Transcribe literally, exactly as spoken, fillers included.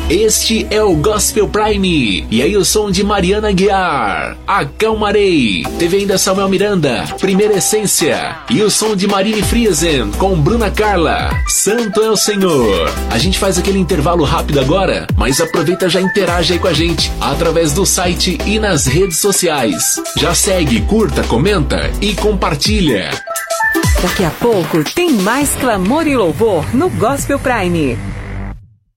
Este é o Gospel Prime. E aí o som de Mariana Aguiar, Acalmarei. Teve ainda Samuel Miranda, Primeira Essência. E o som de Marine Friesen com Bruna Carla, Santo é o Senhor. A gente faz aquele intervalo rápido agora, mas aproveita, já interage aí com a gente através do site e nas redes sociais. Já segue, curta, comenta e compartilha. Daqui a pouco tem mais clamor e louvor no Gospel Prime.